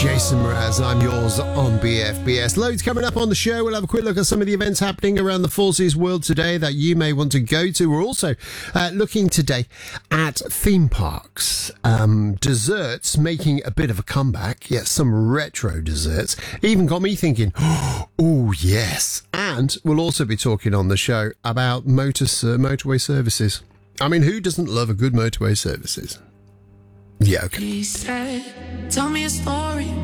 Jason Mraz, I'm yours on BFBS. Loads coming up on the show. We'll have a quick look at some of the events happening around the Forces world today that you may want to go to. We're also looking today at theme parks. Desserts making a bit of a comeback. Yes, some retro desserts. Even got me thinking, oh, yes. And we'll also be talking on the show about motorway services. I mean, who doesn't love a good motorway services? Yeah, okay. He said, tell me a story